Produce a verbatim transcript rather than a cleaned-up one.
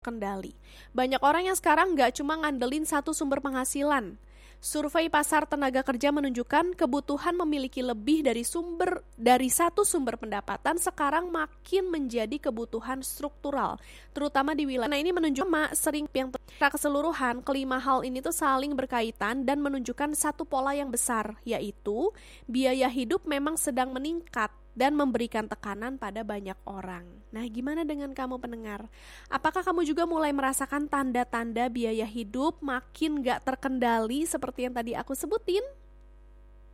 Kendali. Banyak orang yang sekarang nggak cuma ngandelin satu sumber penghasilan. Survei pasar tenaga kerja menunjukkan kebutuhan memiliki lebih dari sumber dari satu sumber pendapatan sekarang makin menjadi kebutuhan struktural, terutama di wilayah. Nah, ini menunjukkan sering yang secara keseluruhan kelima hal ini tuh saling berkaitan dan menunjukkan satu pola yang besar, yaitu biaya hidup memang sedang meningkat dan memberikan tekanan pada banyak orang. Nah, gimana dengan kamu pendengar? Apakah kamu juga mulai merasakan tanda-tanda biaya hidup makin gak terkendali seperti yang tadi aku sebutin?